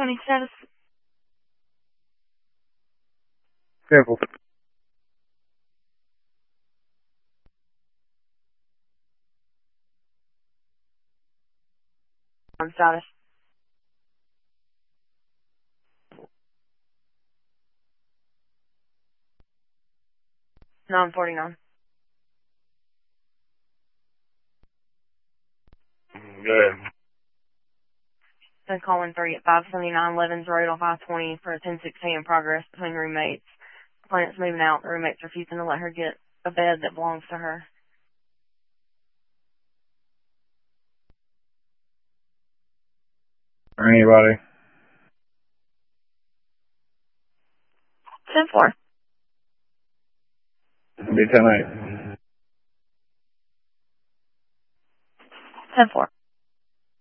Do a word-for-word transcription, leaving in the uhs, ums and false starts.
twenty status. Careful. On status. nine forty-nine. Good. Then calling three at five seventy-nine Levens Road on five twenty for a ten sixteen in progress between roommates. The client's moving out. The roommate's refusing to let her get a bed that belongs to her. Or anybody. ten four. It'll be ten eight. ten four.